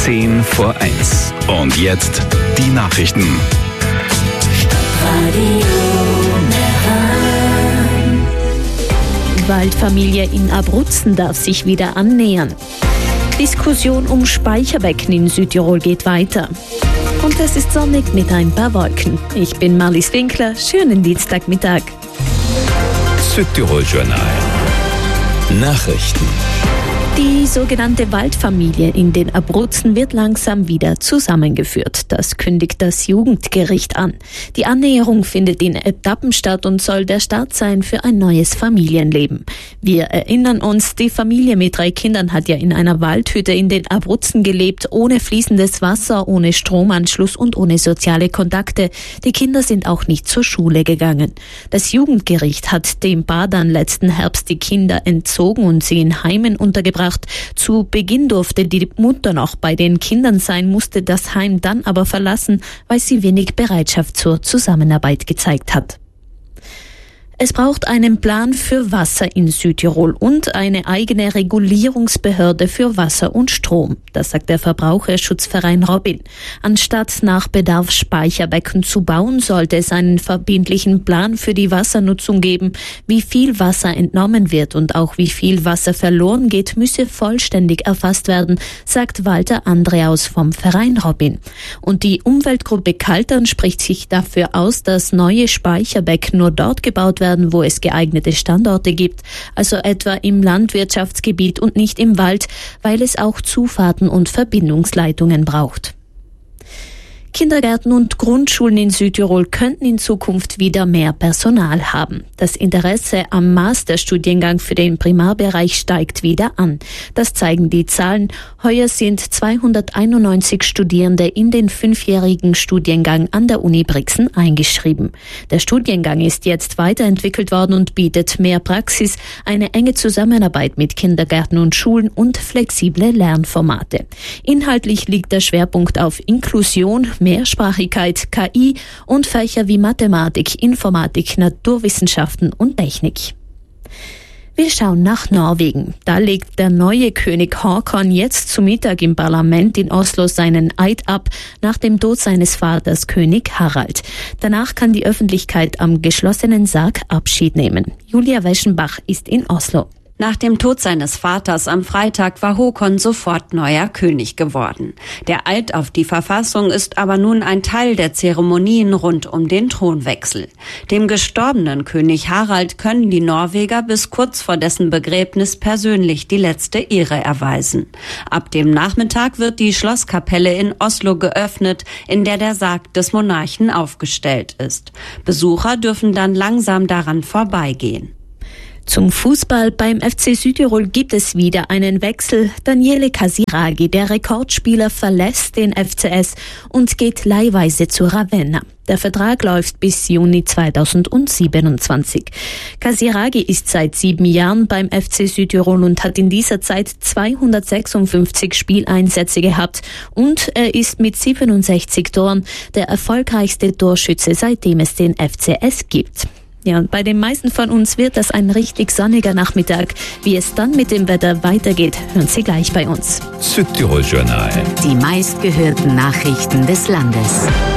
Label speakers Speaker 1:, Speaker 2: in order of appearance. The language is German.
Speaker 1: 10 vor 1. Und jetzt die Nachrichten.
Speaker 2: Waldfamilie in Abruzzen darf sich wieder annähern. Diskussion um Speicherbecken in Südtirol geht weiter. Und es ist sonnig mit ein paar Wolken. Ich bin Marlies Winkler. Schönen Dienstagmittag.
Speaker 1: Südtirol-Journal. Nachrichten.
Speaker 2: Die sogenannte Waldfamilie in den Abruzzen wird langsam wieder zusammengeführt. Das kündigt das Jugendgericht an. Die Annäherung findet in Etappen statt und soll der Start sein für ein neues Familienleben. Wir erinnern uns, die Familie mit 3 Kindern hat ja in einer Waldhütte in den Abruzzen gelebt, ohne fließendes Wasser, ohne Stromanschluss und ohne soziale Kontakte. Die Kinder sind auch nicht zur Schule gegangen. Das Jugendgericht hat dem Paar dann letzten Herbst die Kinder entzogen und sie in Heimen untergebracht. Zu Beginn durfte die Mutter noch bei den Kindern sein, musste das Heim dann aber verlassen, weil sie wenig Bereitschaft zur Zusammenarbeit gezeigt hat. Es braucht einen Plan für Wasser in Südtirol und eine eigene Regulierungsbehörde für Wasser und Strom. Das sagt der Verbraucherschutzverein Robin. Anstatt nach Bedarf Speicherbecken zu bauen, sollte es einen verbindlichen Plan für die Wassernutzung geben. Wie viel Wasser entnommen wird und auch wie viel Wasser verloren geht, müsse vollständig erfasst werden, sagt Walter Andreaus vom Verein Robin. Und die Umweltgruppe Kaltern spricht sich dafür aus, dass neue Speicherbecken nur dort gebaut werden, wo es geeignete Standorte gibt, also etwa im Landwirtschaftsgebiet und nicht im Wald, weil es auch Zufahrten und Verbindungsleitungen braucht. Kindergärten und Grundschulen in Südtirol könnten in Zukunft wieder mehr Personal haben. Das Interesse am Masterstudiengang für den Primarbereich steigt wieder an. Das zeigen die Zahlen. Heuer sind 291 Studierende in den 5-jährigen Studiengang an der Uni Brixen eingeschrieben. Der Studiengang ist jetzt weiterentwickelt worden und bietet mehr Praxis, eine enge Zusammenarbeit mit Kindergärten und Schulen und flexible Lernformate. Inhaltlich liegt der Schwerpunkt auf Inklusion, Mehrsprachigkeit, KI und Fächer wie Mathematik, Informatik, Naturwissenschaften und Technik. Wir schauen nach Norwegen. Da legt der neue König Håkon jetzt zu Mittag im Parlament in Oslo seinen Eid ab, nach dem Tod seines Vaters König Harald. Danach kann die Öffentlichkeit am geschlossenen Sarg Abschied nehmen. Julia Weschenbach ist in Oslo.
Speaker 3: Nach dem Tod seines Vaters am Freitag war Håkon sofort neuer König geworden. Der Eid auf die Verfassung ist aber nun ein Teil der Zeremonien rund um den Thronwechsel. Dem gestorbenen König Harald können die Norweger bis kurz vor dessen Begräbnis persönlich die letzte Ehre erweisen. Ab dem Nachmittag wird die Schlosskapelle in Oslo geöffnet, in der der Sarg des Monarchen aufgestellt ist. Besucher dürfen dann langsam daran vorbeigehen.
Speaker 2: Zum Fußball beim FC Südtirol gibt es wieder einen Wechsel. Daniele Casiraghi, der Rekordspieler, verlässt den FCS und geht leihweise zu Ravenna. Der Vertrag läuft bis Juni 2027. Casiraghi ist seit 7 Jahren beim FC Südtirol und hat in dieser Zeit 256 Spieleinsätze gehabt und er ist mit 67 Toren der erfolgreichste Torschütze, seitdem es den FCS gibt. Ja, und bei den meisten von uns wird das ein richtig sonniger Nachmittag. Wie es dann mit dem Wetter weitergeht, hören Sie gleich bei uns.
Speaker 1: Südtirol-Journal.
Speaker 4: Die meistgehörten Nachrichten des Landes.